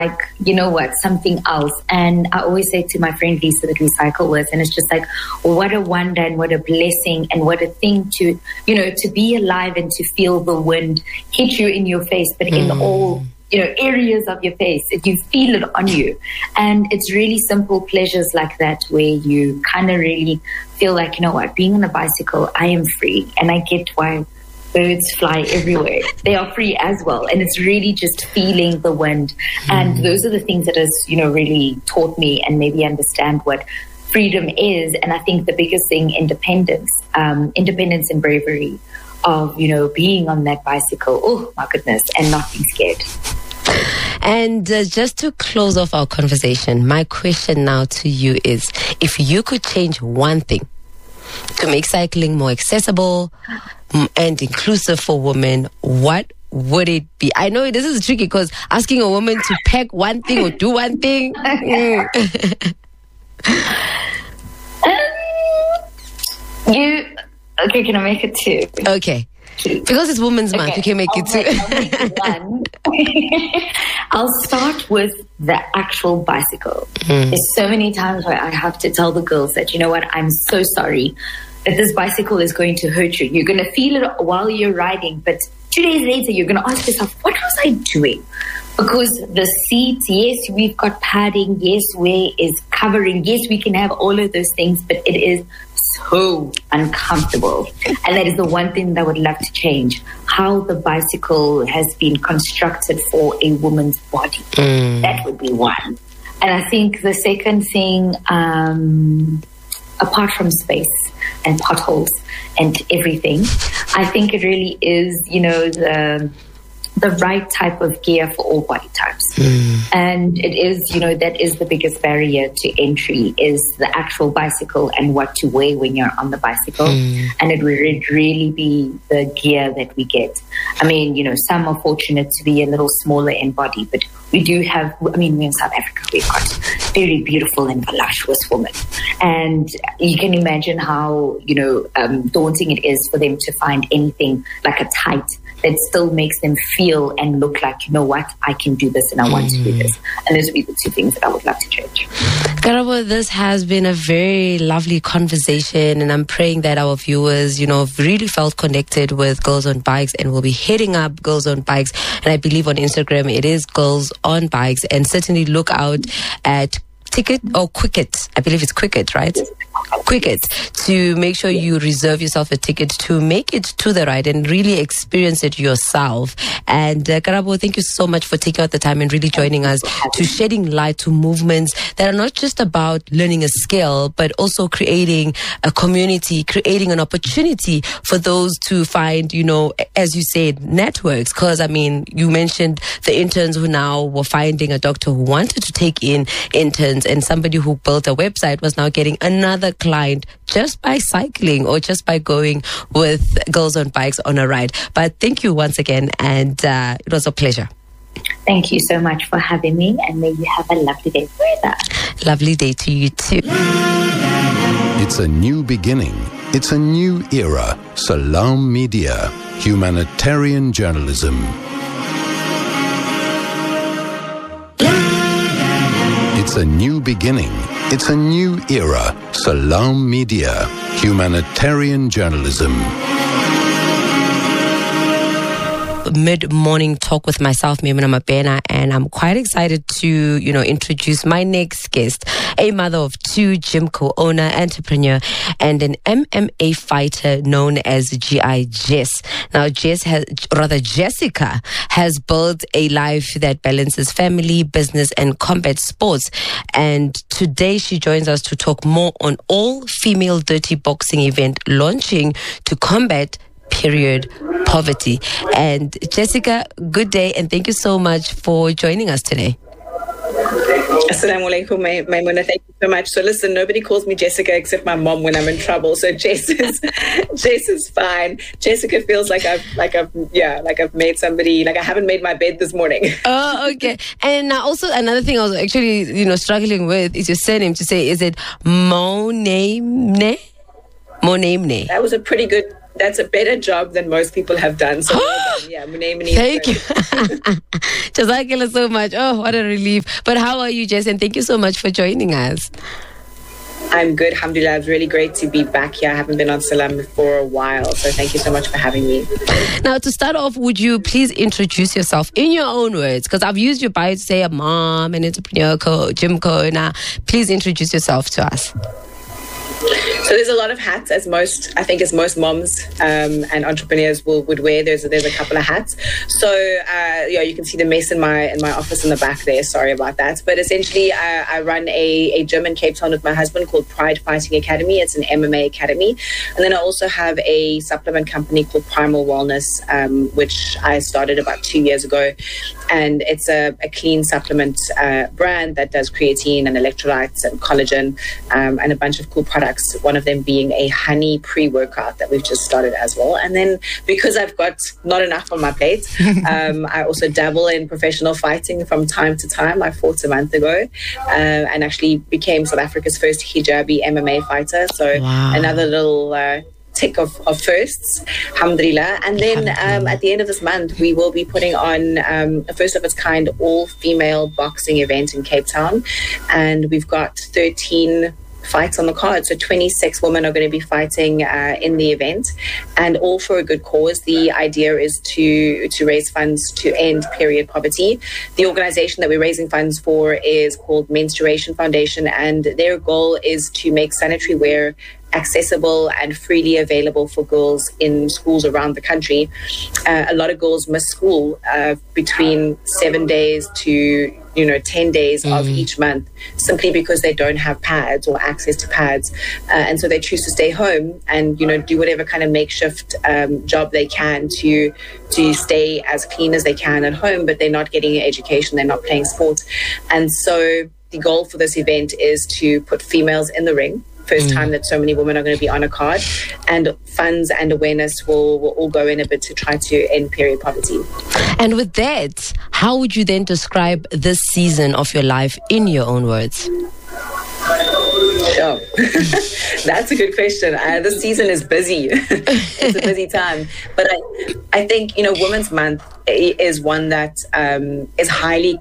you know what, something else. And I always say to my friend Lisa that we cycle with, and it's just like, what a wonder and what a blessing and what a thing to, to be alive and to feel the wind hit you in your face, but in all, areas of your face. You feel it on you. And it's really simple pleasures like that where you kind of really feel like, you know what, being on a bicycle, I am free. And I get why birds fly everywhere. They are free as well. And it's really just feeling the wind. And those are the things that has, really taught me and maybe understand what freedom is. And I think the biggest thing, independence and bravery of, being on that bicycle. Oh, my goodness. And not being scared. And just to close off our conversation, my question now to you is, if you could change one thing to make cycling more accessible and inclusive for women, what would it be? I know this is tricky because asking a woman to pack one thing or do one thing. Okay, can I make it two? Okay. Because it's Women's Month, you can make it two. I'll make one. I'll start with the actual bicycle. There's so many times where I have to tell the girls that, you know what, I'm so sorry that this bicycle is going to hurt you. You're going to feel it while you're riding, but 2 days later, you're going to ask yourself, what was I doing? Because the seats, yes, we've got padding, yes, where is covering, yes, we can have all of those things, but it is so uncomfortable. And that is the one thing that I would love to change, how the bicycle has been constructed for a woman's body. That would be one. And I think the second thing, apart from space and potholes and everything, I think it really is, the right type of gear for all body types. And it is, that is the biggest barrier to entry, is the actual bicycle and what to wear when you're on the bicycle. And it would really be the gear that we get. I mean, some are fortunate to be a little smaller in body, but we do have, we're in South Africa, we've got very beautiful and voluptuous women. And you can imagine how, daunting it is for them to find anything like a tight that still makes them feel and look like, you know what, I can do this and I want to do this. And those would be the two things that I would love to change. Karabo, this has been a very lovely conversation, and I'm praying that our viewers, really felt connected with Girls on Bikes and will be hitting up Girls on Bikes. And I believe on Instagram it is Girls on Bikes, and certainly look out at Ticket or Quicket. I believe it's Quicket, right? Quicket, to make sure you reserve yourself a ticket to make it to the ride and really experience it yourself. And Karabo, thank you so much for taking out the time and really joining us to shedding light to movements that are not just about learning a skill, but also creating a community, creating an opportunity for those to find, as you said, networks. Because, you mentioned the interns who now were finding a doctor who wanted to take in interns, and somebody who built a website was now getting another client just by cycling or just by going with Girls on Bikes on a ride. But thank you once again, and it was a pleasure. Thank you so much for having me, and may you have a lovely day further. Lovely day to you too. It's a new beginning. It's a new era. Salam Media, humanitarian journalism. It's a new beginning. It's a new era. Salam Media, humanitarian journalism. Mid-morning talk with myself, Maimuna Mabena, and I'm quite excited to, introduce my next guest, a mother of two, gym co-owner, entrepreneur, and an MMA fighter known as G.I. Jess. Now, Jessica has built a life that balances family, business, and combat sports. And today she joins us to talk more on all-female dirty boxing event launching to combat poverty. And Jessica, good day, and thank you so much for joining us today. Assalamu alaikum, Maimuna. Thank you so much. So listen, nobody calls me Jessica except my mom when I'm in trouble. So Jess is fine. Jessica feels like I've made somebody, like I haven't made my bed this morning. Oh, okay. And also another thing I was actually, struggling with is your surname to say. Is it Monaimne? That was a pretty good that's a better job than most people have done. So well done. Yeah, thank you. Jazakallah so much. Oh, what a relief. But how are you, Jess? And thank you so much for joining us. I'm good, alhamdulillah. It's really great to be back here. I haven't been on Salam for a while, so thank you so much for having me. Now, to start off, would you please introduce yourself in your own words? Because I've used your bio to say a mom, an entrepreneur, gym owner. Please introduce yourself to us. So there's a lot of hats, as most moms and entrepreneurs would wear. There's a couple of hats. So you can see the mess in my office in the back there. Sorry about that. But essentially, I run a gym in Cape Town with my husband called Pride Fighting Academy. It's an MMA academy, and then I also have a supplement company called Primal Wellness, which I started about 2 years ago, and it's a clean supplement brand that does creatine and electrolytes and collagen and a bunch of cool products. One of them being a honey pre-workout that we've just started as well. And then because I've got not enough on my plate, I also dabble in professional fighting from time to time. I fought a month ago and actually became South Africa's first hijabi MMA fighter. So another little tick of firsts, alhamdulillah. And then at the end of this month, we will be putting on a first of its kind all-female boxing event in Cape Town. And we've got 13 fights on the card. So 26 women are going to be fighting in the event, and all for a good cause. The idea is to raise funds to end period poverty. The organization that we're raising funds for is called Menstruation Foundation, and their goal is to make sanitary wear accessible and freely available for girls in schools around the country. A lot of girls miss school between 7 days to 10 days of each month, simply because they don't have pads or access to pads, and so they choose to stay home and do whatever kind of makeshift job they can to stay as clean as they can at home, but they're not getting an education, they're not playing sports. And so the goal for this event is to put females in the ring. First time that so many women are going to be on a card, and funds and awareness will all go in a bit to try to end period poverty. And with that, how would you then describe this season of your life in your own words? Sure. That's a good question. This season is busy. It's a busy time. But I think, Women's Month is one that is highly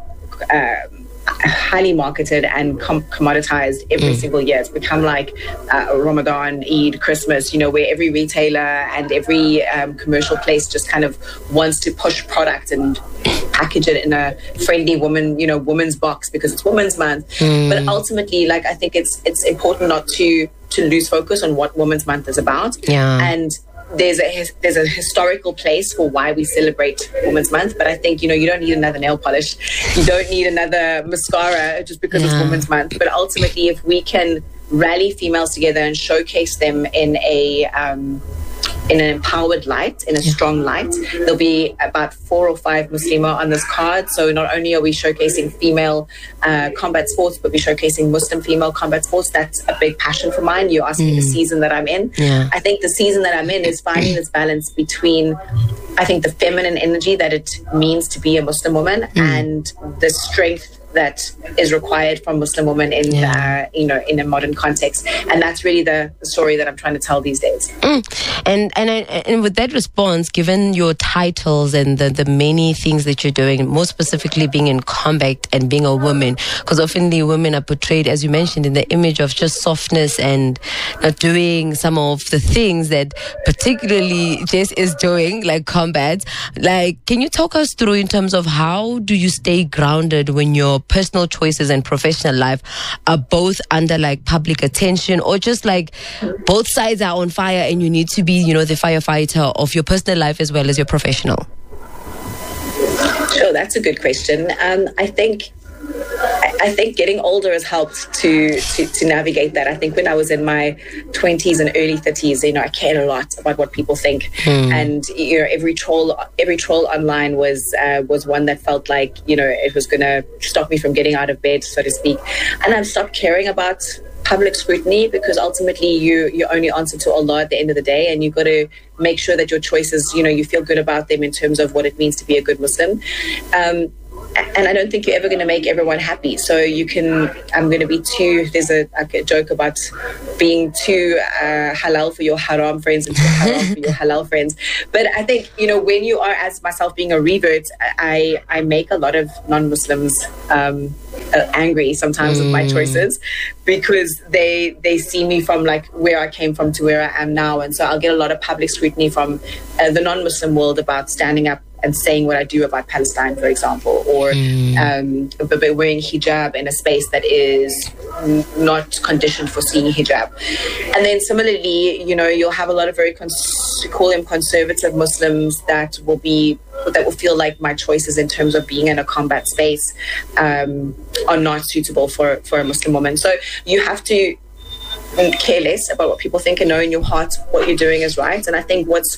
marketed and commoditized every single year. It's become like Ramadan, Eid, Christmas, where every retailer and every commercial place just kind of wants to push product and package it in a friendly woman's box because it's Women's Month. But ultimately, I think it's important not to lose focus on what Women's Month is about. And there's a historical place for why we celebrate Women's Month, but I think, you don't need another nail polish. You don't need another mascara just because it's Women's Month. But ultimately, if we can rally females together and showcase them in in an empowered light, in a strong light. There'll be about 4 or 5 Muslima on this card. So not only are we showcasing female combat sports, but we're showcasing Muslim female combat sports. That's a big passion for mine. You're asking the season that I'm in. I think the season that I'm in is finding this balance between, I think, the feminine energy that it means to be a Muslim woman and the strength that is required from Muslim women in in a modern context. And that's really the story that I'm trying to tell these days. And with that response, given your titles and the many things that you're doing, more specifically being in combat and being a woman, because often the women are portrayed, as you mentioned, in the image of just softness and not doing some of the things that particularly Jess is doing, like combat. Can you talk us through in terms of how do you stay grounded when your personal choices and professional life are both under public attention, or just both sides are on fire and you need to be, the firefighter of your personal life as well as your professional? Sure, that's a good question. I think getting older has helped to navigate that. I think when I was in my 20s and early 30s, I cared a lot about what people think, and every troll online was one that felt like it was going to stop me from getting out of bed, so to speak. And I've stopped caring about public scrutiny, because ultimately you only answer to Allah at the end of the day, and you've got to make sure that your choices, you feel good about them in terms of what it means to be a good Muslim. and I don't think you're ever going to make everyone happy. So I'm going to be there's a joke about being too halal for your haram friends and too haram for your halal friends. But I think, when you are, as myself being a revert, I make a lot of non-Muslims angry sometimes with my choices, because they see me from like where I came from to where I am now. And so I'll get a lot of public scrutiny from the non-Muslim world about standing up and saying what I do about Palestine, for example, or wearing hijab in a space that is not conditioned for seeing hijab. And then similarly, you'll have a lot of very call them conservative Muslims that will feel like my choices in terms of being in a combat space are not suitable for a Muslim woman. So you have to care less about what people think and know in your heart what you're doing is right. And I think what's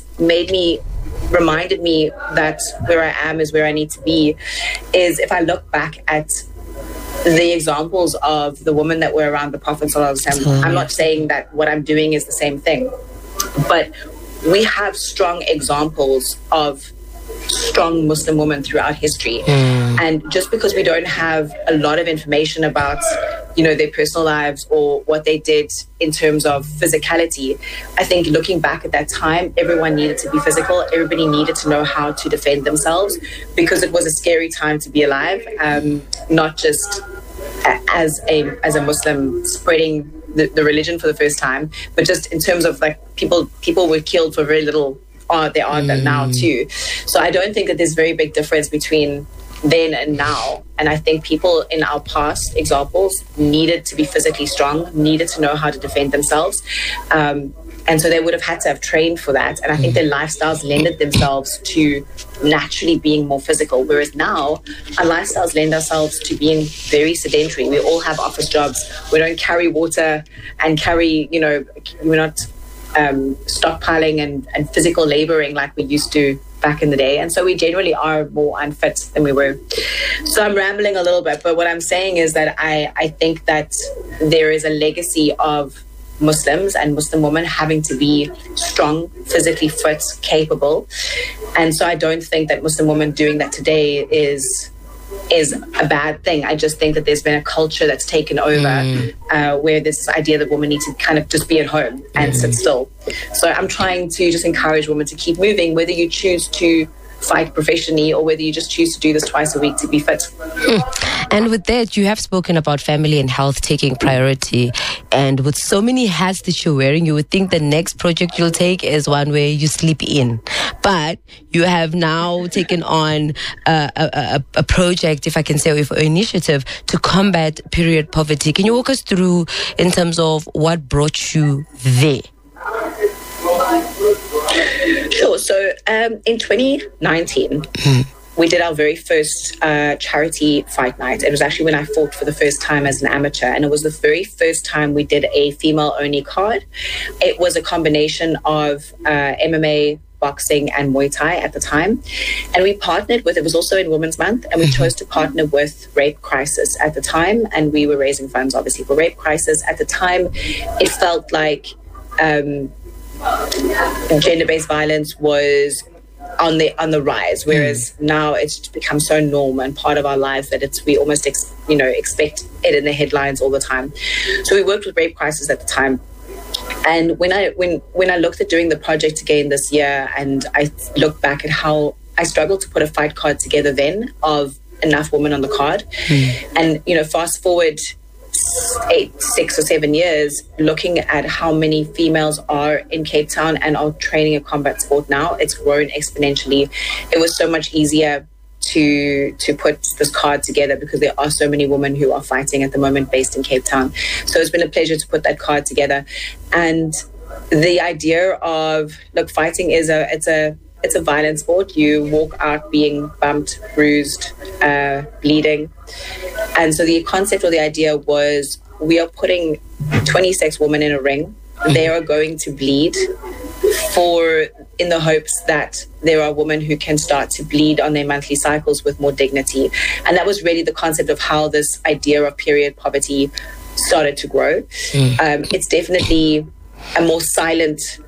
reminded me that where I am is where I need to be is if I look back at the examples of the women that were around the Prophet ﷺ. I'm not saying that what I'm doing is the same thing, but we have strong examples of strong Muslim women throughout history. And just because we don't have a lot of information about their personal lives or what they did in terms of physicality, I think looking back at that time, everyone needed to be physical. Everybody needed to know how to defend themselves, because it was a scary time to be alive, not just as a Muslim spreading the religion for the first time, but just in terms of like people were killed for very little. They are that now too. So I don't think that there's a very big difference between then and now. And I think people in our past examples needed to be physically strong, needed to know how to defend themselves. And so they would have had to have trained for that. And I think their lifestyles lended themselves to naturally being more physical. Whereas now, our lifestyles lend ourselves to being very sedentary. We all have office jobs. We don't carry water and we're not stockpiling and physical laboring like we used to back in the day. And so we generally are more unfit than we were. So I'm rambling a little bit, but what I'm saying is that I think that there is a legacy of Muslims and Muslim women having to be strong, physically fit, capable. And so I don't think that Muslim women doing that today is a bad thing. I just think that there's been a culture that's taken over where this idea that women need to kind of just be at home and sit still. So I'm trying to just encourage women to keep moving, whether you choose to fight professionally or whether you just choose to do this twice a week to be fit. And with that, you have spoken about family and health taking priority. And with so many hats that you're wearing, you would think the next project you'll take is one where you sleep in. But you have now taken on a project, if I can say, or an initiative to combat period poverty. Can you walk us through in terms of what brought you there? Sure. So in 2019, we did our very first charity fight night. It was actually when I fought for the first time as an amateur, and it was the very first time we did a female-only card. It was a combination of MMA, boxing and Muay Thai at the time. And we partnered with, it was also in Women's Month, and we chose to partner with Rape Crisis at the time. And we were raising funds, obviously, for Rape Crisis. At the time, it felt like gender-based violence was on the rise, whereas now it's become so normal and part of our lives that we almost expect it in the headlines all the time. So we worked with Rape Crisis at the time. And when I looked at doing the project again this year, and I look back at how I struggled to put a fight card together then of enough women on the card, and fast forward 6 or 7 years, looking at how many females are in Cape Town and are training a combat sport now, it's grown exponentially. It was so much easier to put this card together because there are so many women who are fighting at the moment based in Cape Town. So it's been a pleasure to put that card together. And the idea of, look, fighting is it's a violent sport. You walk out being bumped, bruised, bleeding. And so the concept or the idea was, we are putting 26 women in a ring. They are going to bleed in the hopes that there are women who can start to bleed on their monthly cycles with more dignity. And that was really the concept of how this idea of period poverty started to grow. It's definitely a more silent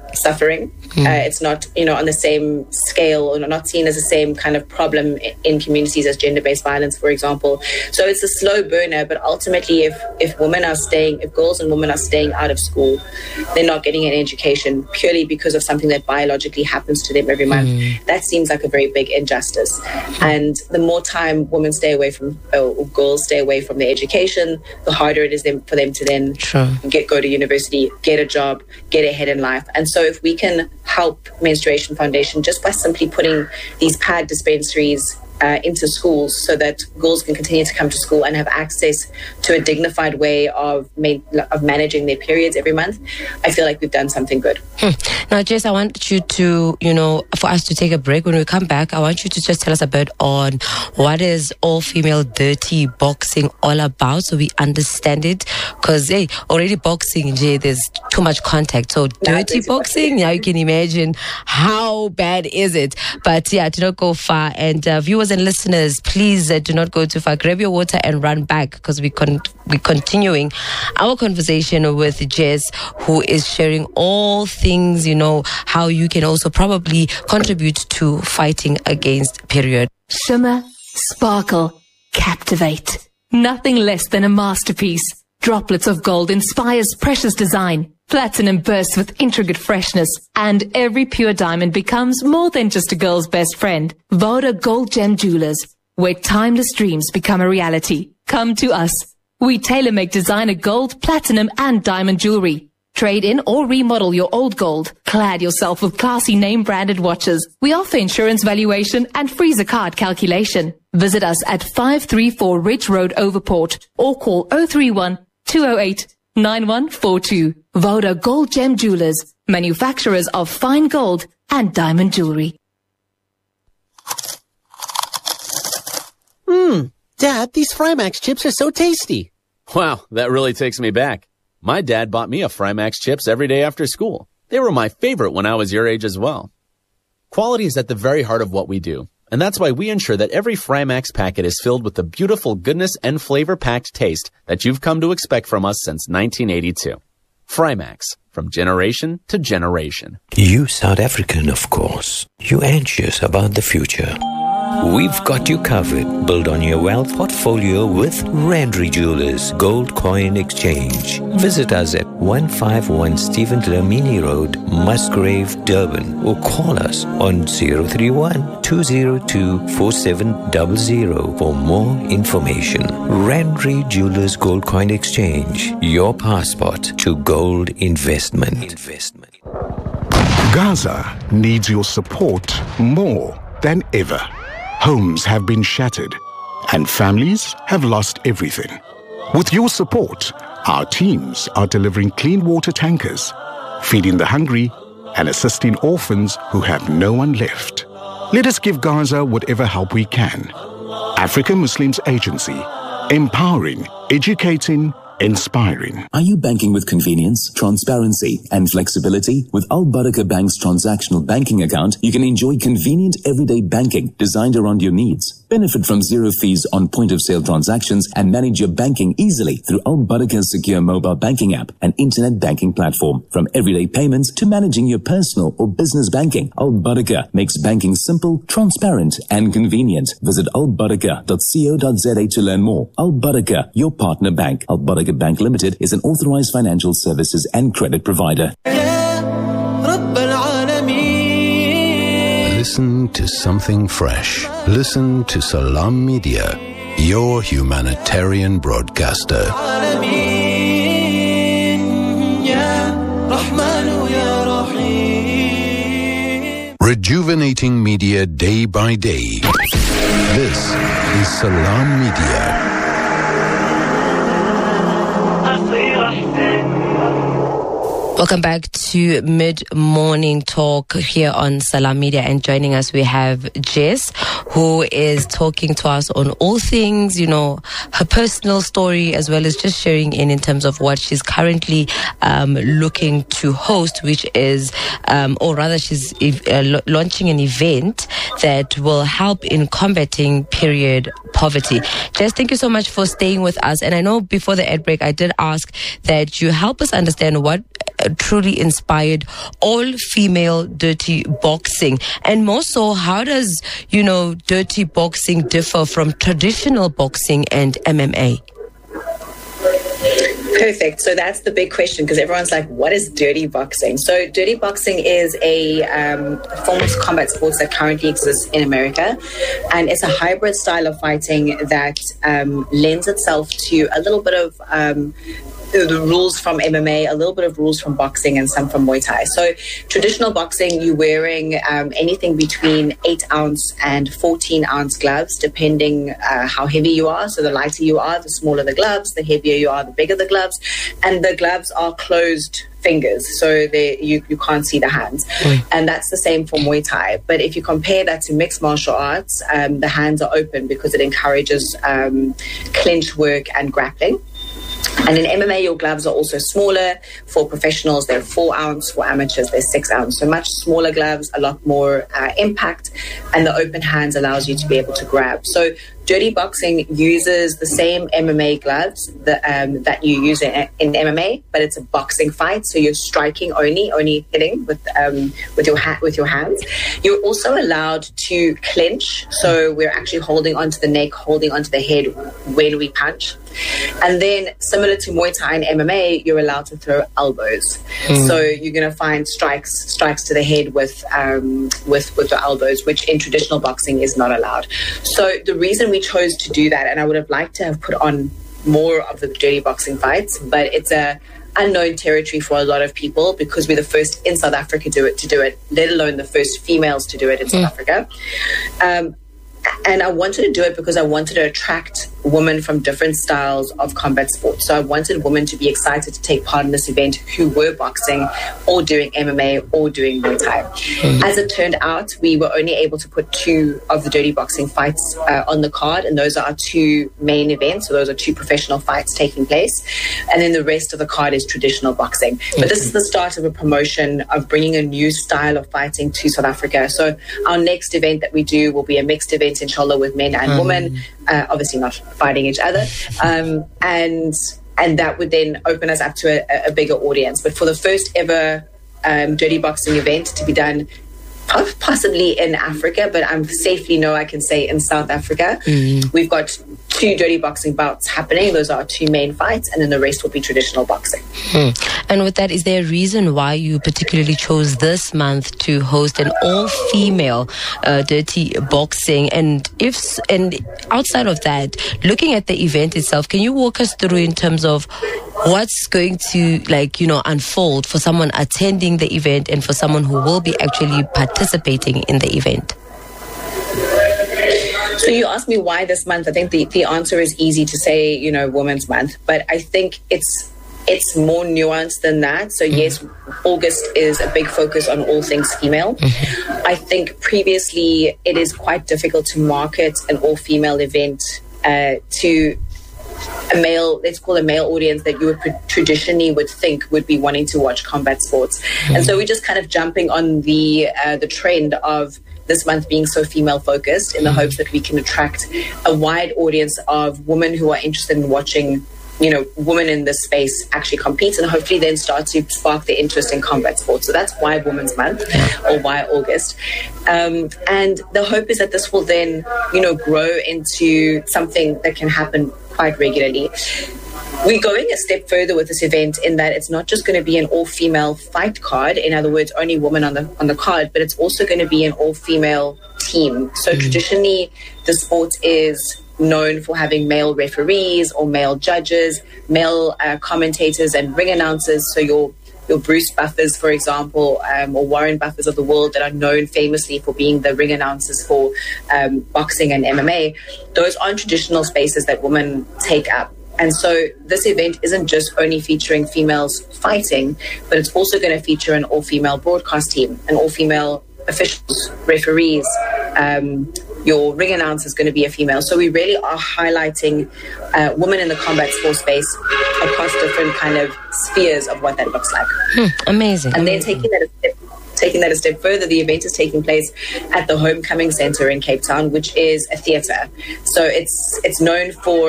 suffering. It's not, on the same scale, or not seen as the same kind of problem in communities as gender-based violence, for example. So it's a slow burner, but ultimately if girls and women are staying out of school, they're not getting an education purely because of something that biologically happens to them every month. That seems like a very big injustice. And the more time women stay away from, or girls stay away from their education, the harder it is for them to then go to university, get a job, get ahead in life. And so if we can help Menstruation Foundation just by simply putting these pad dispensaries into schools so that girls can continue to come to school and have access to a dignified way of managing their periods every month, I feel like we've done something good. Now, Jess, I want you to, for us to take a break. When we come back, I want you to just tell us a bit on what is all-female dirty boxing all about so we understand it. Because, already boxing, there's too much contact. So dirty boxing, now you can imagine how bad is it. But do not go far. And viewers and listeners, please do not go too far. Grab your water and run back, because we're continuing our conversation with Jess, who is sharing all things, how you can also probably contribute to fighting against period. Shimmer, sparkle, captivate. Nothing less than a masterpiece. Droplets of gold inspires precious design. Platinum bursts with intricate freshness, and every pure diamond becomes more than just a girl's best friend. Voda Gold Gem Jewelers, where timeless dreams become a reality. Come to us. We tailor-make designer gold, platinum, and diamond jewelry. Trade in or remodel your old gold. Clad yourself with classy name-branded watches. We offer insurance valuation and freezer card calculation. Visit us at 534 Ridge Road, Overport, or call 031 208 9142. Voda Gold Gem Jewelers, manufacturers of fine gold and diamond jewelry. Dad, these Frymax chips are so tasty. Wow, that really takes me back. My dad bought me a Frymax chips every day after school. They were my favorite when I was your age as well. Quality is at the very heart of what we do, and that's why we ensure that every Frymax packet is filled with the beautiful goodness and flavor-packed taste that you've come to expect from us since 1982. Frymax, from generation to generation. You South African, of course. You anxious about the future. We've got you covered. Build on your wealth portfolio with Randry Jewelers Gold Coin Exchange. Visit us at 151 Stephen Dlamini Road, Musgrave, Durban, or call us on 031-202-4700 for more information. Randry Jewelers Gold Coin Exchange, your passport to gold investment. Gaza needs your support more than ever. Homes have been shattered and families have lost everything. With your support, our teams are delivering clean water tankers, feeding the hungry, and assisting orphans who have no one left. Let us give Gaza whatever help we can. African Muslims Agency, empowering, educating, inspiring. Are you banking with convenience, transparency, and flexibility? With Al Barakah Bank's transactional banking account, you can enjoy convenient everyday banking designed around your needs. Benefit from zero fees on point-of-sale transactions and manage your banking easily through Al Barakah's secure mobile banking app and internet banking platform. From everyday payments to managing your personal or business banking, Al Barakah makes banking simple, transparent, and convenient. Visit albarakah.co.za to learn more. Al Barakah, your partner bank. Al Barakah Bank Limited is an authorized financial services and credit provider. Listen to something fresh. Listen to Salam Media, your humanitarian broadcaster. Rejuvenating media day by day. This is Salam Media. Welcome back to Mid-Morning Talk here on Salam Media, and joining us we have Jess, who is talking to us on all things, her personal story, as well as just sharing in terms of what she's currently looking to host, which is, or rather she's launching an event that will help in combating period poverty. Jess, thank you so much for staying with us. And I know before the ad break, I did ask that you help us understand what truly inspired all-female dirty boxing? And more so, how does, dirty boxing differ from traditional boxing and MMA? Perfect. So that's the big question, because everyone's like, what is dirty boxing? So dirty boxing is a form of combat sports that currently exists in America. And it's a hybrid style of fighting that lends itself to a little bit of the rules from MMA, a little bit of rules from boxing, and some from Muay Thai. So traditional boxing, you're wearing anything between 8-ounce and 14-ounce gloves, depending how heavy you are. So the lighter you are, the smaller the gloves. The heavier you are, the bigger the gloves. And the gloves are closed fingers, so you can't see the hands. And that's the same for Muay Thai. But if you compare that to mixed martial arts, the hands are open because it encourages clinch work and grappling. And in MMA, your gloves are also smaller. For professionals, they're 4-ounce. For amateurs, they're 6-ounce. So much smaller gloves, a lot more impact. And the open hands allows you to be able to grab. So dirty boxing uses the same MMA gloves that you use in MMA, but it's a boxing fight. So you're striking only hitting with your hands. You're also allowed to clinch. So we're actually holding onto the neck, holding onto the head when we punch. And then, similar to Muay Thai and MMA, you're allowed to throw elbows. So you're going to find strikes to the head with the elbows, which in traditional boxing is not allowed. So the reason we chose to do that, and I would have liked to have put on more of the dirty boxing fights, but it's a unknown territory for a lot of people because we're the first in South Africa to do it, let alone the first females to do it in South Africa. And I wanted to do it because I wanted to attract women from different styles of combat sports. So I wanted women to be excited to take part in this event who were boxing or doing MMA or doing Muay Thai. As it turned out, we were only able to put 2 of the dirty boxing fights on the card, and those are our 2 main events. So those are 2 professional fights taking place. And then the rest of the card is traditional boxing. But this is the start of a promotion of bringing a new style of fighting to South Africa. So our next event that we do will be a mixed event, inshallah, with men and women, obviously not fighting each other, and that would then open us up to a bigger audience. But for the first ever dirty boxing event to be done possibly in Africa, but I'm safely know I can say in South Africa, we've got 2 dirty boxing bouts happening. Those are our 2 main fights, and then the rest will be traditional boxing. And with that, is there a reason why you particularly chose this month to host an all-female dirty boxing? And outside of that, looking at the event itself, can you walk us through in terms of what's going to unfold for someone attending the event and for someone who will be actually participating in the event? So you asked me why this month. I think the answer is easy to say, Women's Month, but I think it's more nuanced than that. So yes, August is a big focus on all things female. I think previously it is quite difficult to market an all-female event to a male, let's call a male audience that you would traditionally would think would be wanting to watch combat sports. And so we're just kind of jumping on the trend of this month being so female focused in the hopes that we can attract a wide audience of women who are interested in watching women in this space actually compete, and hopefully then start to spark their interest in combat sports. So that's why Women's Month, or why August. And the hope is that this will then, grow into something that can happen quite regularly. We're going a step further with this event in that it's not just going to be an all-female fight card, in other words, only women on the card, but it's also going to be an all-female team. So traditionally, the sport is known for having male referees or male judges, male commentators and ring announcers. So your Bruce Buffers, for example, or Warren Buffers of the world that are known famously for being the ring announcers for boxing and MMA, those aren't traditional spaces that women take up. And so this event isn't just only featuring females fighting, but it's also going to feature an all-female broadcast team, an all-female officials, referees. Your ring announcer is going to be a female. So we really are highlighting women in the combat sports space across different kind of spheres of what that looks like. Amazing. And then taking that a step further, the event is taking place at the Homecoming Centre in Cape Town, which is a theatre. So it's known for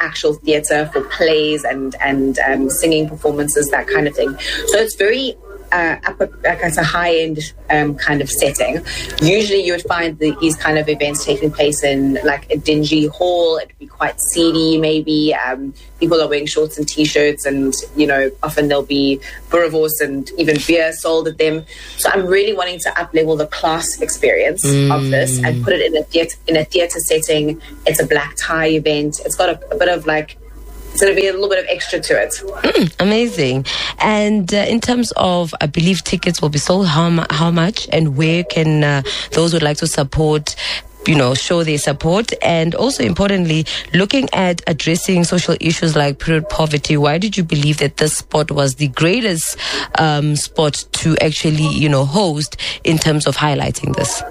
actual theatre, for plays and singing performances, that kind of thing. So it's very it's a high-end kind of setting. Usually you would find these kind of events taking place in like a dingy hall. It would be quite seedy maybe. People are wearing shorts and t-shirts, and often there'll be boerewors and even beer sold at them. So I'm really wanting to up-level the class experience of this and put it in a theatre setting. It's a black tie event. It's got a bit of like, it's going to be a little bit of extra to it. Amazing. And in terms of, I believe tickets will be sold, how much, and where can those who would like to support, show their support? And also importantly, looking at addressing social issues like period poverty, why did you believe that this spot was the greatest spot to actually, host in terms of highlighting this?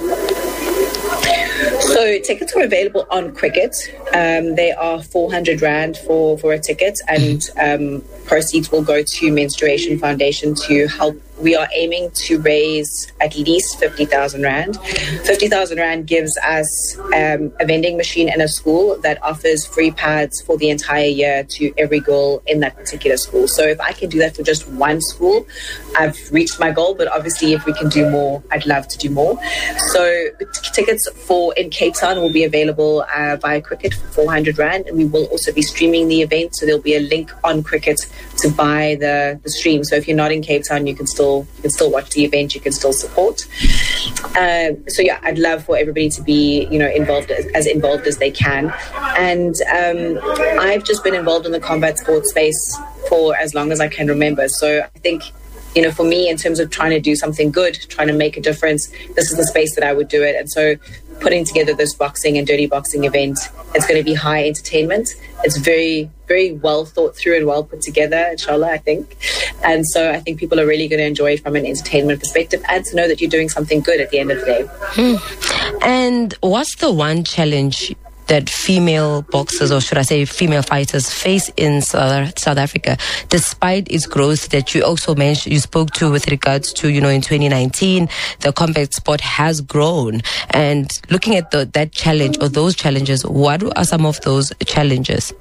So tickets are available on Quicket. They are 400 Rand for a ticket, and proceeds will go to Menstruation Foundation to help. We are aiming to raise at least 50,000 Rand. 50,000 Rand gives us a vending machine in a school that offers free pads for the entire year to every girl in that particular school. So if I can do that for just one school, I've reached my goal. But obviously, if we can do more, I'd love to do more. So tickets in Cape Town will be available via Quicket for 400 Rand. And we will also be streaming the event. So there'll be a link on Quicket to buy the stream. So if you're not in Cape Town, you can still watch the event, you can still support. So yeah, I'd love for everybody to be involved as they can. And I've just been involved in the combat sports space for as long as I can remember. So I think for me, in terms of trying to do something good, trying to make a difference, this is the space that I would do it. And so putting together this boxing and dirty boxing event, it's going to be high entertainment. It's very, very well thought through and well put together, inshallah, I think. And so I think people are really going to enjoy it from an entertainment perspective, and to know that you're doing something good at the end of the day. And what's the one challenge that female boxers, or should I say female fighters, face in South Africa, despite its growth that you also mentioned, you spoke to with regards to, in 2019, the combat sport has grown. And looking at that challenge or those challenges, what are some of those challenges?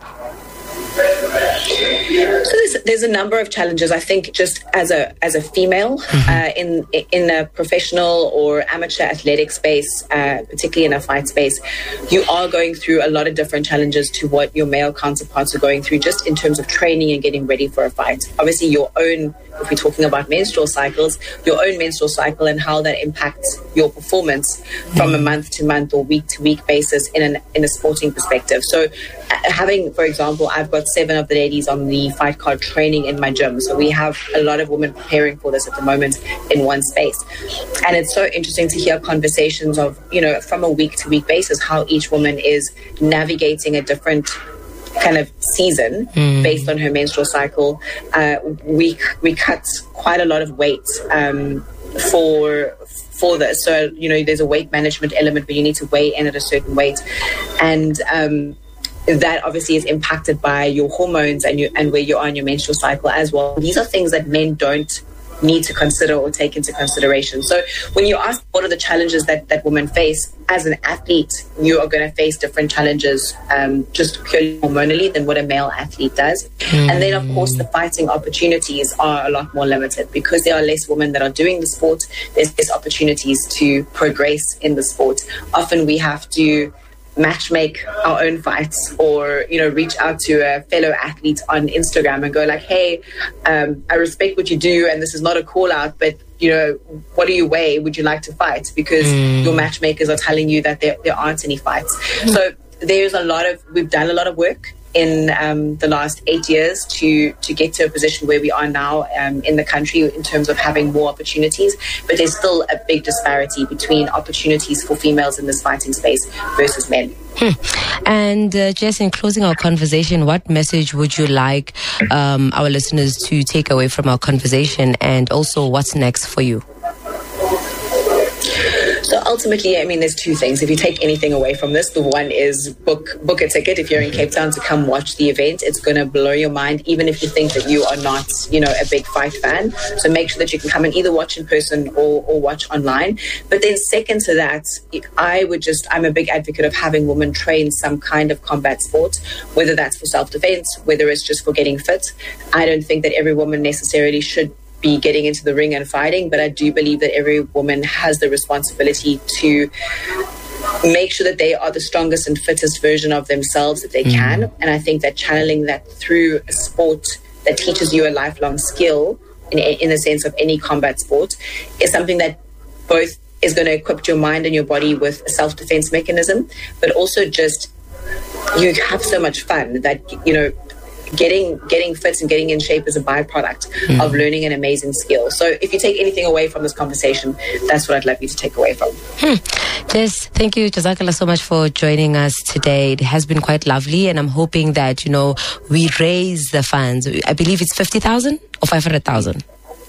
So there's a number of challenges. I think just as a female in a professional or amateur athletic space, particularly in a fight space, you are going through a lot of different challenges to what your male counterparts are going through, just in terms of training and getting ready for a fight. Obviously, your own, if we're talking about menstrual cycles, your own menstrual cycle and how that impacts your performance from a month to month or week to week basis in a sporting perspective. So having, for example, I've got 7 of the ladies on the fight card training in my gym. So we have a lot of women preparing for this at the moment in one space. And it's so interesting to hear conversations of, from a week to week basis, how each woman is navigating a different kind of season based on her menstrual cycle. We cut quite a lot of weight for this. So, there's a weight management element where you need to weigh in at a certain weight. And that obviously is impacted by your hormones and where you are in your menstrual cycle as well. These are things that men don't need to consider or take into consideration. So when you ask what are the challenges that women face, as an athlete, you are going to face different challenges just purely hormonally than what a male athlete does. And then, of course, the fighting opportunities are a lot more limited because there are less women that are doing the sport. There's less opportunities to progress in the sport. Often we have to matchmake our own fights, or reach out to a fellow athlete on Instagram and go like, hey, I respect what you do and this is not a call out, but what do you weigh? Would you like to fight? Because your matchmakers are telling you that there aren't any fights. So we've done a lot of work in the last 8 years to get to a position where we are now in the country in terms of having more opportunities, but there's still a big disparity between opportunities for females in this fighting space versus men. And Jess, in closing our conversation, what message would you like our listeners to take away from our conversation, and also what's next for you? So ultimately, I mean, there's two things. If you take anything away from this, the one is book a ticket if you're in Cape Town to come watch the event. It's going to blow your mind, even if you think that you are not, a big fight fan. So make sure that you can come and either watch in person or watch online. But then second to that, I'm a big advocate of having women train some kind of combat sport, whether that's for self-defense, whether it's just for getting fit. I don't think that every woman necessarily should be getting into the ring and fighting, but I do believe that every woman has the responsibility to make sure that they are the strongest and fittest version of themselves that they can. And I think that channeling that through a sport that teaches you a lifelong skill in the sense of any combat sport is something that both is going to equip your mind and your body with a self-defense mechanism, but also just you have so much fun that, getting fit and getting in shape is a byproduct of learning an amazing skill. So if you take anything away from this conversation, that's what I'd love you to take away from. Jess, thank you, Jazakallah, so much for joining us today. It has been quite lovely, and I'm hoping that, we raise the funds. I believe it's 50,000 or 500,000?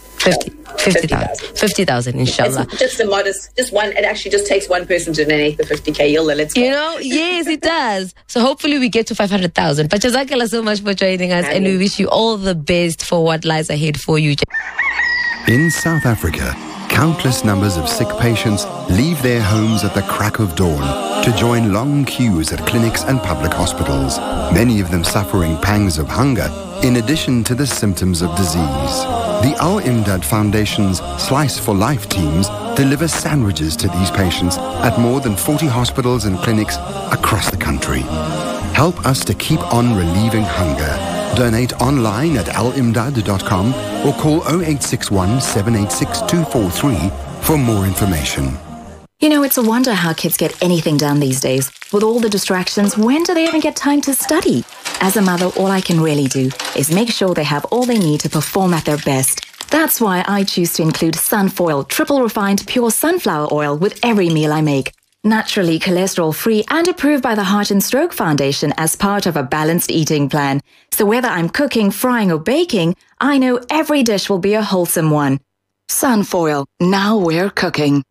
50,000, inshallah. It's just a modest, just one. It actually just takes one person to donate the 50K. Let's go. Yes, it does. So hopefully we get to 500,000. But Jazakallah so much for joining us, and we wish you all the best for what lies ahead for you. In South Africa, countless numbers of sick patients leave their homes at the crack of dawn to join long queues at clinics and public hospitals, many of them suffering pangs of hunger in addition to the symptoms of disease. The Al Imdad Foundation's Slice for Life teams deliver sandwiches to these patients at more than 40 hospitals and clinics across the country. Help us to keep on relieving hunger. Donate online at alimdad.com or call 0861 786 243 for more information. It's a wonder how kids get anything done these days. With all the distractions, when do they even get time to study? As a mother, all I can really do is make sure they have all they need to perform at their best. That's why I choose to include Sunfoil triple refined pure sunflower oil with every meal I make. Naturally cholesterol-free and approved by the Heart and Stroke Foundation as part of a balanced eating plan. So whether I'm cooking, frying or baking, I know every dish will be a wholesome one. Sunfoil, now we're cooking.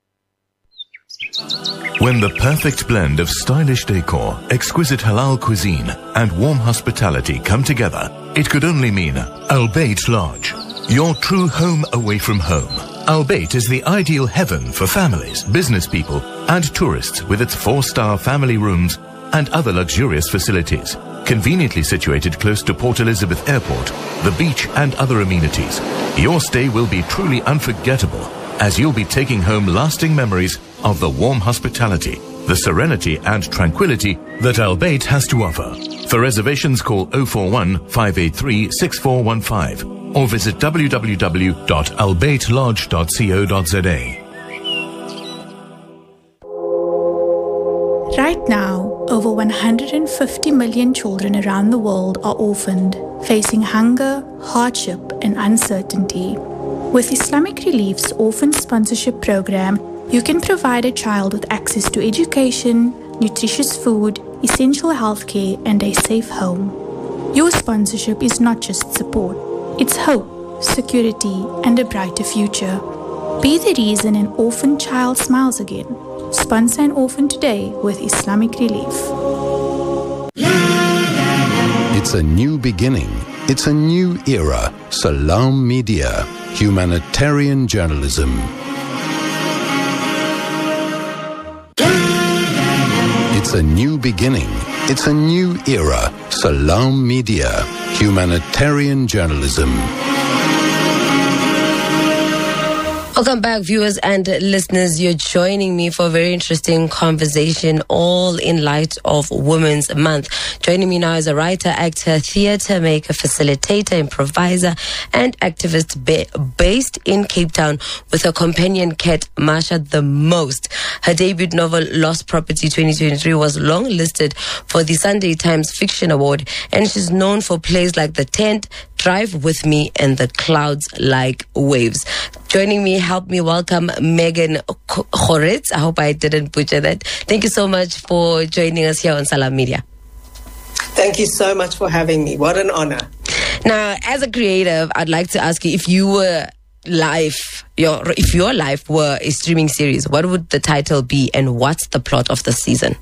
When the perfect blend of stylish decor, exquisite halal cuisine, and warm hospitality come together, it could only mean Al Bayt Lodge, your true home away from home. Al Bayt is the ideal heaven for families, business people, and tourists with its 4-star family rooms and other luxurious facilities. Conveniently situated close to Port Elizabeth Airport, the beach, and other amenities, your stay will be truly unforgettable, as you'll be taking home lasting memories of the warm hospitality, the serenity and tranquility that Al Bayt has to offer. For reservations, call 041 583 6415 or visit www.albaytlodge.co.za. Right now, over 150 million children around the world are orphaned, facing hunger, hardship, and uncertainty. With Islamic Relief's Orphan Sponsorship Program, you can provide a child with access to education, nutritious food, essential healthcare, and a safe home. Your sponsorship is not just support, it's hope, security, and a brighter future. Be the reason an orphan child smiles again. Sponsor an orphan today with Islamic Relief. It's a new beginning. It's a new era. Salam Media. Humanitarian journalism. It's a new beginning. It's a new era. Salam Media. Humanitarian journalism. Welcome back, viewers and listeners. You're joining me for a very interesting conversation, all in light of Women's Month. Joining me now is a writer, actor, theatre maker, facilitator, improviser, and activist based in Cape Town with her companion cat, Marsha the Most. Her debut novel, Lost Property 2023, was long listed for the Sunday Times Fiction Award, and she's known for plays like The Tent, Drive With Me, and The Clouds Like Waves. Joining me, help me welcome Megan Goretz. I hope I didn't butcher that. Thank you so much for joining us here on Salam Media. Thank you so much for having me. What an honor. Now, as a creative, I'd like to ask you, if you were life, if your life were a streaming series, what would the title be, and what's the plot of the season?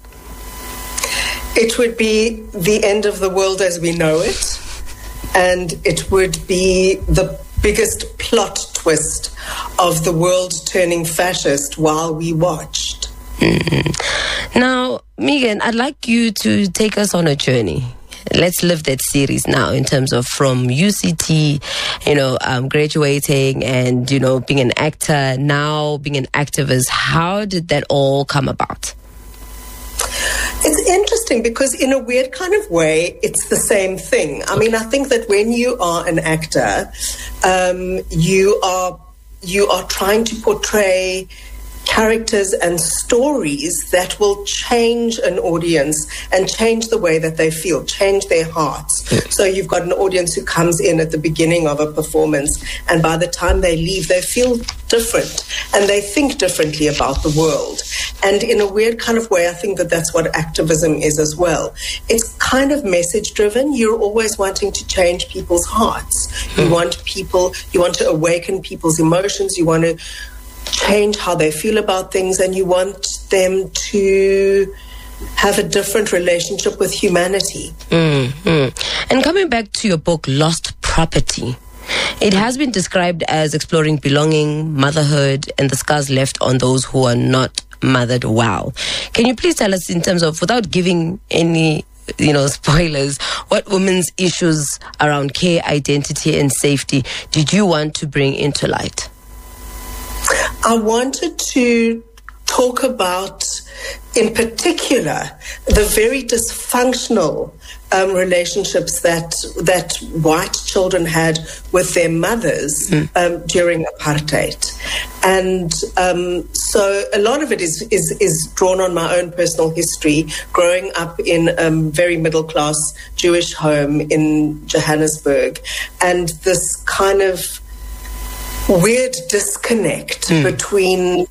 It would be The End of the World as We Know It, and it would be the biggest plot twist of the world turning fascist while we watched. Now, Megan, I'd like you to take us on a journey. Let's live that series now in terms of from UCT, graduating and, being an actor, now being an activist. How did that all come about? It's interesting because in a weird kind of way, it's the same thing. I mean, I think that when you are an actor, you are trying to portray characters and stories that will change an audience and change the way that they feel, change their hearts. So you've got an audience who comes in at the beginning of a performance, and by the time they leave, they feel different and they think differently about the world. And in a weird kind of way, I think that that's what activism is as well. It's kind of message driven. You're always wanting to change people's hearts. You want to awaken people's emotions. You want to change how they feel about things, and you want them to have a different relationship with humanity. And coming back to your book, Lost Property, it has been described as exploring belonging, motherhood, and the scars left on those who are not mothered well. Can you please tell us, in terms of, without giving any spoilers, what women's issues around care, identity, and safety did you want to bring into light? I wanted to talk about, in particular, the very dysfunctional relationships that white children had with their mothers during apartheid. And so a lot of it is drawn on my own personal history, growing up in a very middle-class Jewish home in Johannesburg, and this kind of weird disconnect between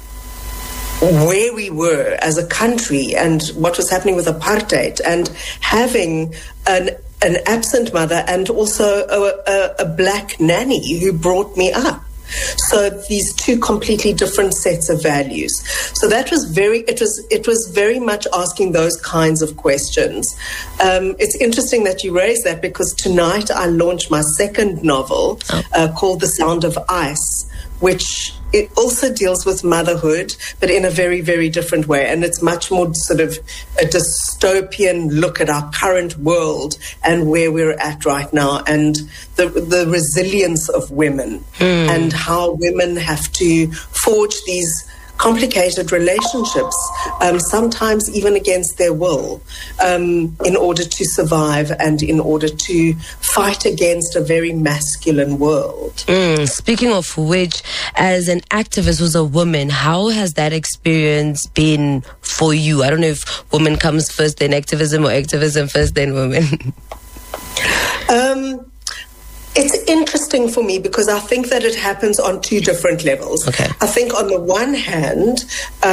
where we were as a country and what was happening with apartheid, and having an absent mother and also a black nanny who brought me up. So these two completely different sets of values. So that was it was very much asking those kinds of questions. It's interesting that you raised that, because tonight I launched my second novel called The Sound of Ice, which it also deals with motherhood, but in a very, very different way. And it's much more sort of a dystopian look at our current world and where we're at right now, and the resilience of women and how women have to forge these complicated relationships, sometimes even against their will, in order to survive and in order to fight against a very masculine world. Speaking of which, as an activist who's a woman, how has that experience been for you? I don't know if woman comes first, then activism, or activism first, then women. It's interesting for me because I think that it happens on two different levels. Okay. I think on the one hand,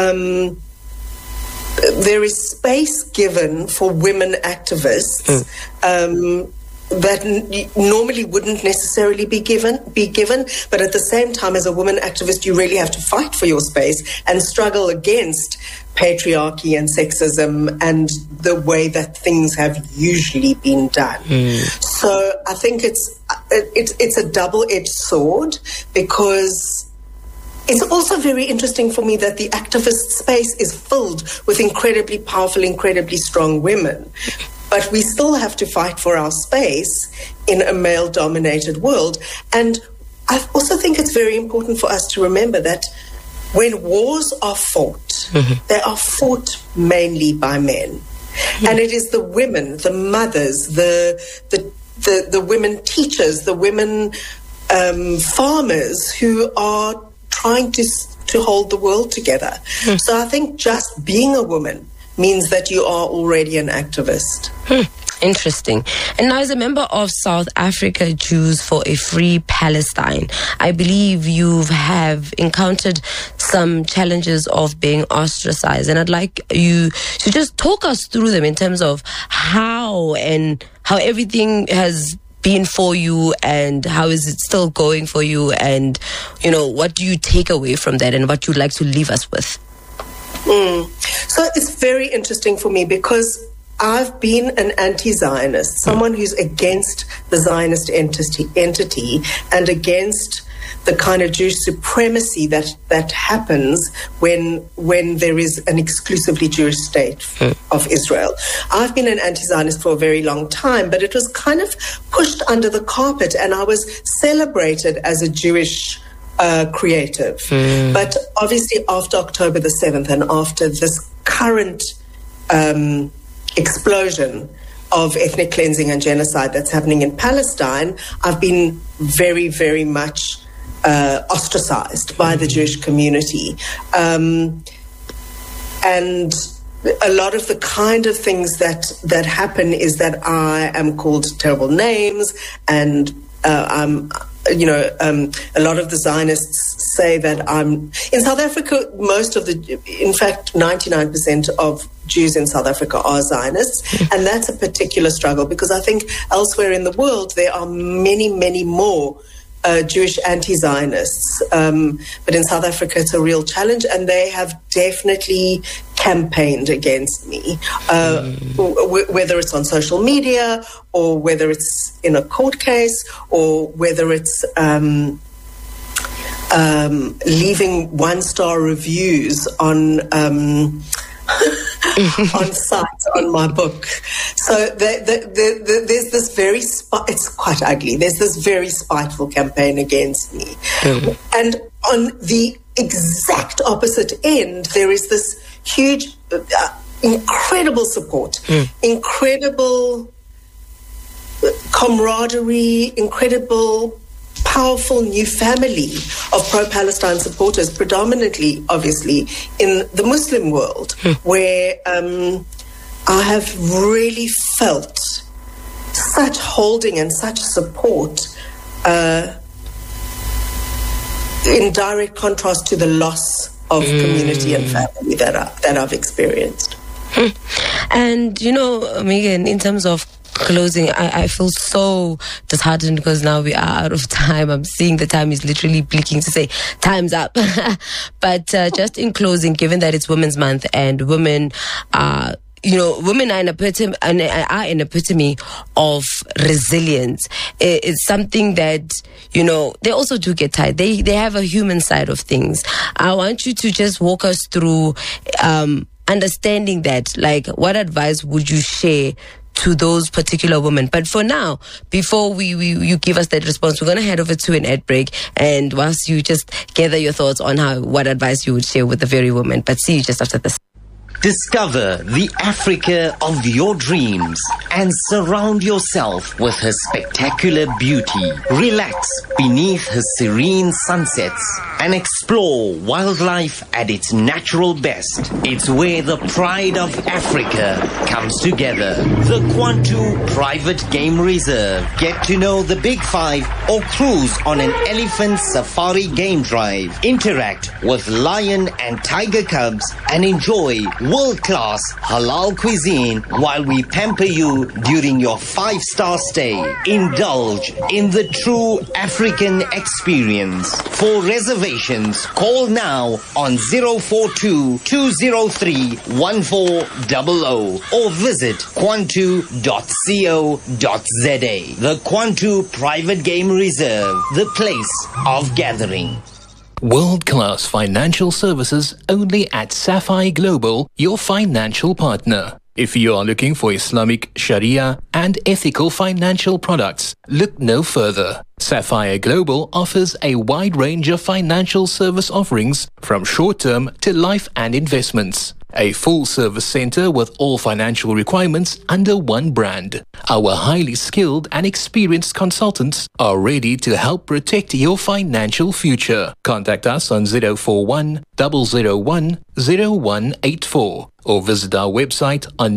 there is space given for women activists that normally wouldn't necessarily be given. But at the same time, as a woman activist, you really have to fight for your space and struggle against patriarchy and sexism and the way that things have usually been done. So I think it's a double-edged sword, because it's also very interesting for me that the activist space is filled with incredibly powerful, incredibly strong women. But we still have to fight for our space in a male-dominated world. And I also think it's very important for us to remember that when wars are fought, they are fought mainly by men. And it is the women, the mothers, the women teachers, the women farmers who are trying to hold the world together. So I think just being a woman means that you are already an activist. Interesting. And now, as a member of South Africa Jews for a Free Palestine, I believe you have encountered some challenges of being ostracized, and I'd like you to just talk us through them in terms of how everything has been for you, and how is it still going for you? And, what do you take away from that, and what you'd like to leave us with? So it's very interesting for me because I've been an anti-Zionist, someone who's against the Zionist entity and against the kind of Jewish supremacy that happens when there is an exclusively Jewish state of Israel. I've been an anti-Zionist for a very long time, but it was kind of pushed under the carpet, and I was celebrated as a Jewish creative. But obviously after October the 7th and after this current explosion of ethnic cleansing and genocide that's happening in Palestine, I've been very, very much ostracized by the Jewish community. And a lot of the kind of things that happen is that I am called terrible names, and a lot of the Zionists say that in South Africa, in fact, 99% of Jews in South Africa are Zionists, and that's a particular struggle because I think elsewhere in the world there are many, many more Jewish anti-Zionists, but in South Africa it's a real challenge, and they have definitely campaigned against me, whether it's on social media or whether it's in a court case or whether it's leaving one-star reviews on on sites on my book. So there's this very it's quite ugly. There's this very spiteful campaign against me. And on the exact opposite end, there is this huge, incredible support, incredible camaraderie, incredible powerful new family of pro-Palestine supporters, predominantly, obviously, in the Muslim world, where I have really felt such holding and such support in direct contrast to the loss of community and family that I've experienced. And, Megan, in terms of closing, I feel so disheartened because now we are out of time. I'm seeing the time is literally blinking to say time's up. But just in closing, given that it's Women's Month and women are women are an epitome of resilience. It's something that, they also do get tired. They have a human side of things. I want you to just walk us through understanding that, what advice would you share to those particular women? But for now, before you give us that response, we're going to head over to an ad break, and whilst you just gather your thoughts on what advice you would share with the very woman. But see you just after this. Discover the Africa of your dreams and surround yourself with her spectacular beauty. Relax beneath her serene sunsets and explore wildlife at its natural best. It's where the pride of Africa comes together. The Kwantu Private Game Reserve. Get to know the Big Five or cruise on an elephant safari game drive. Interact with lion and tiger cubs and enjoy world-class halal cuisine while we pamper you during your 5-star stay. Indulge in the true African experience. For reservations, call now on 042-203-1400 or visit kwantu.co.za. The Kwantu Private Game Reserve, the place of gathering. World-class financial services only at Sapphire Global, your financial partner. If you are looking for Islamic Sharia and ethical financial products, look no further. Sapphire Global offers a wide range of financial service offerings from short-term to life and investments. A full-service center with all financial requirements under one brand. Our highly skilled and experienced consultants are ready to help protect your financial future. Contact us on 041 001 0184 or visit our website on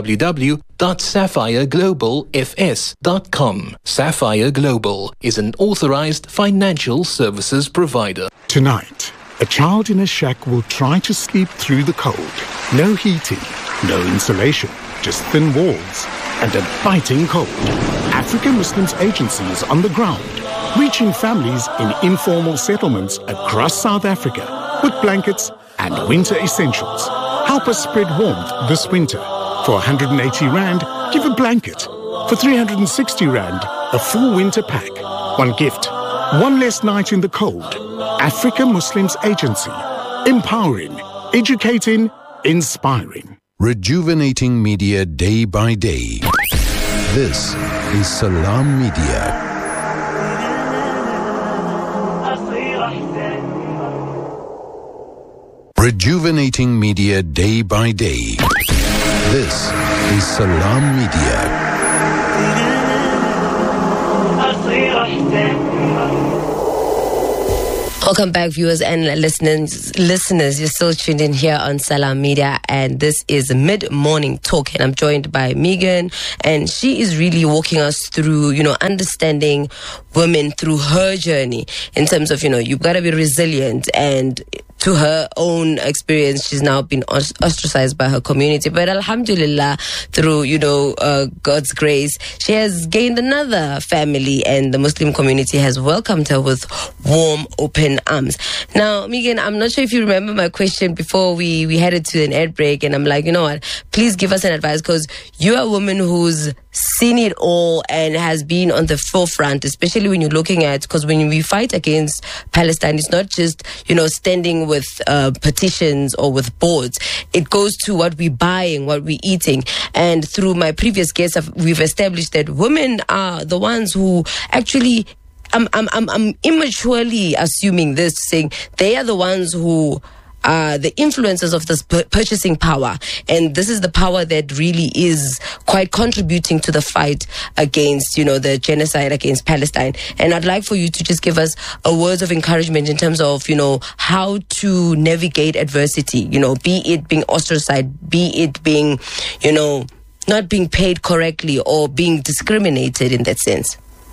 www.sapphireglobalfs.com. Sapphire Global is an authorized financial services provider. Tonight, a child in a shack will try to sleep through the cold. No heating, no insulation, just thin walls. and a biting cold. African Muslims Agency is on the ground, reaching families in informal settlements across South Africa with blankets and winter essentials. Help us spread warmth this winter. For 180 Rand, give a blanket. For 360 Rand, a full winter pack. One gift, one less night in the cold. Africa Muslims Agency. Empowering, educating, inspiring. Rejuvenating media day by day. This is Salam Media. Rejuvenating media day by day. This is Salam Media. Welcome back, viewers and listeners. You're still tuned in here on Salam Media, and this is Mid-Morning Talk, and I'm joined by Megan, and she is really walking us through, understanding women through her journey in terms of, you've got to be resilient, and to her own experience, she's now been ostracized by her community. But alhamdulillah, through, God's grace, she has gained another family, and the Muslim community has welcomed her with warm, open arms. Now, Megan, I'm not sure if you remember my question before we headed to an ad break, and I'm like, you know what, please give us an advice, because you're a woman who's seen it all and has been on the forefront, especially when you're looking at, because when we fight against Palestine, it's not just, standing with petitions or with boards. It goes to what we're buying, what we're eating. And through my previous guests, we've established that women are the ones who actually, I'm immaturely assuming this, saying they are the ones who are the influencers of this purchasing power, and this is the power that really is quite contributing to the fight against, the genocide against Palestine. And I'd like for you to just give us a words of encouragement in terms of, how to navigate adversity, be it being ostracized, be it being, not being paid correctly or being discriminated in that sense.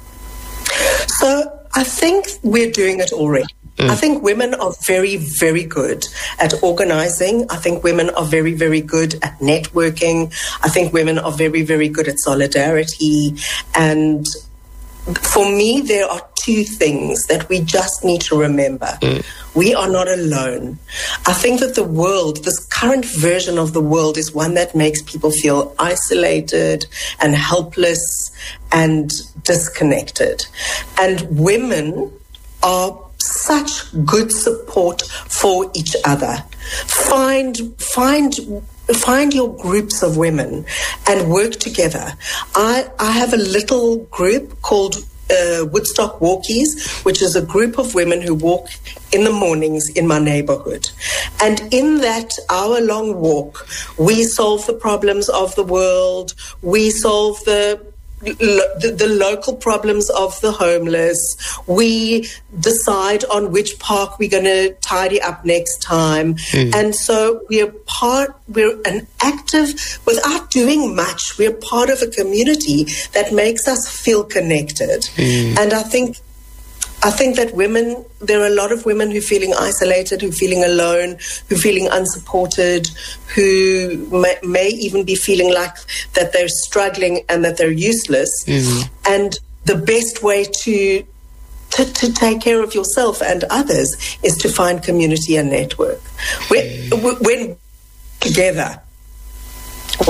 So I think we're doing it already. I think women are very, very good at organizing. I think women are very, very good at networking. I think women are very, very good at solidarity. And for me, there are two things that we just need to remember. We are not alone. I think that the world, this current version of the world, is one that makes people feel isolated and helpless and disconnected. And women are such good support for each other. Find your groups of women and work together. I have a little group called Woodstock Walkies, which is a group of women who walk in the mornings in my neighborhood. And in that hour-long walk, we solve the problems of the world. We solve the local problems of the homeless. We decide on which park we're going to tidy up next time. And so we're an active, without doing much, we're part of a community that makes us feel connected. And I think that women, there are a lot of women who are feeling isolated, who are feeling alone, who are feeling unsupported, who may even be feeling like that they're struggling and that they're useless. And the best way to take care of yourself and others is to find community and network. When together, so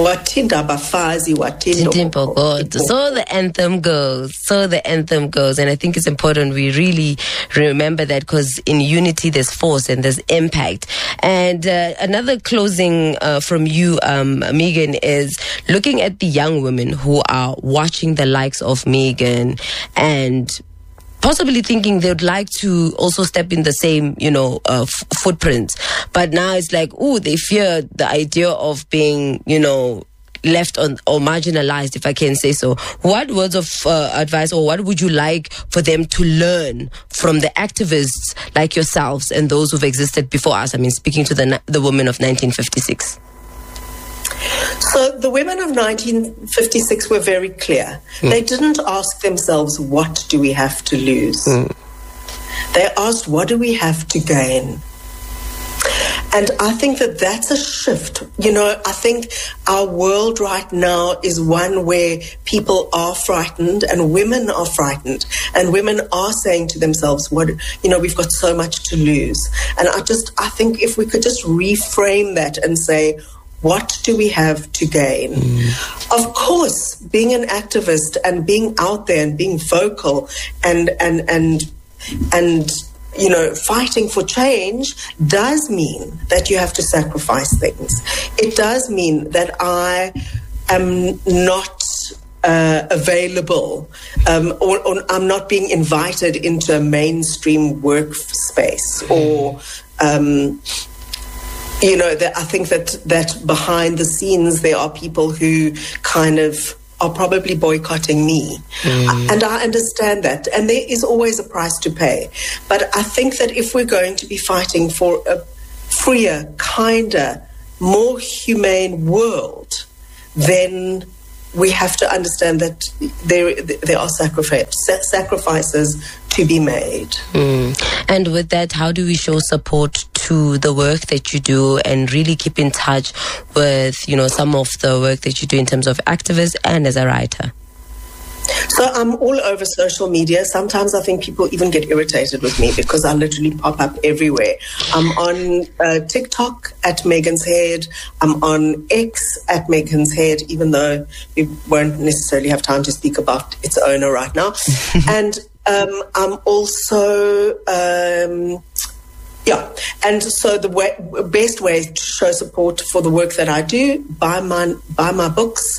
the anthem goes, and I think it's important we really remember that, because in unity there's force and there's impact. And another closing from you, Megan, is looking at the young women who are watching the likes of Megan and possibly thinking they'd like to also step in the same, footprints. But now it's like, they fear the idea of being, left on or marginalized, if I can say so. What words of advice, or what would you like for them to learn from the activists like yourselves and those who've existed before us? I mean, speaking to the women of 1956. So the women of 1956 were very clear. They didn't ask themselves, what do we have to lose? They asked, what do we have to gain? And I think that that's a shift. I think our world right now is one where people are frightened and women are frightened, and women are saying to themselves, we've got so much to lose. And I think if we could just reframe that and say, what do we have to gain? Of course, being an activist and being out there and being vocal and fighting for change does mean that you have to sacrifice things. It does mean that I am not available or I'm not being invited into a mainstream workspace or I think that behind the scenes there are people who kind of are probably boycotting me. And I understand that. And there is always a price to pay. But I think that if we're going to be fighting for a freer, kinder, more humane world, then we have to understand that there are sacrifices to be made. And with that, how do we show support to the work that you do and really keep in touch with, some of the work that you do in terms of activists and as a writer? So I'm all over social media. Sometimes I think people even get irritated with me because I literally pop up everywhere. I'm on TikTok at Megan's Head. I'm on X at Megan's Head, even though we won't necessarily have time to speak about its owner right now. And I'm also... and so the best way to show support for the work that I do, buy my books,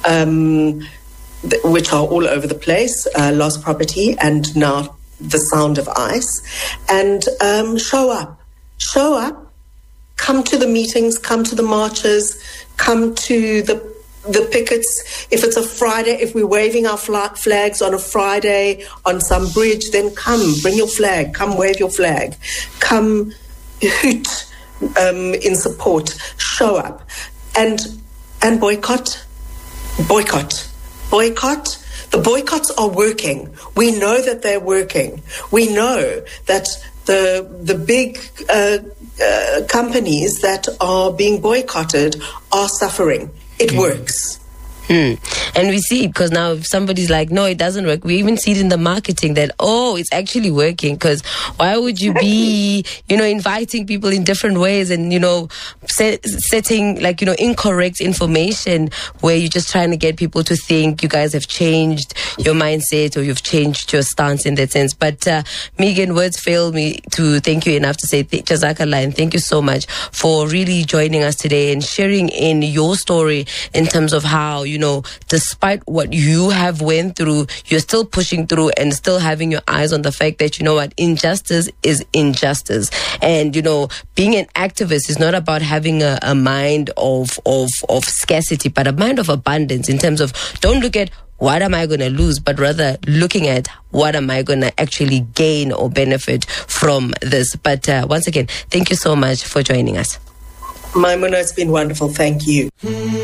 which are all over the place, Lost Property and now The Sound of Ice, and show up, come to the meetings, come to the marches, come to the pickets. If it's a Friday, if we're waving our flags on a Friday on some bridge, then come, bring your flag, come wave your flag, come hoot in support, show up, and boycott. The boycotts are working. We know that they're working. We know that the big companies that are being boycotted are suffering. It works. And we see it because now if somebody's like, no, it doesn't work, we even see it in the marketing that, it's actually working. Because why would you be, inviting people in different ways and, setting incorrect information where you're just trying to get people to think you guys have changed your mindset or you've changed your stance in that sense. But Megan, words fail me to thank you enough to say Jazakallah, and thank you so much for really joining us today and sharing in your story in terms of how, despite what you have went through, you're still pushing through and still having your eyes on the fact that, injustice is injustice. And, being an activist is not about having a mind of scarcity, but a mind of abundance in terms of don't look at what am I going to lose, but rather looking at what am I going to actually gain or benefit from this. But once again, thank you so much for joining us. Maimuna, it's been wonderful. Thank you.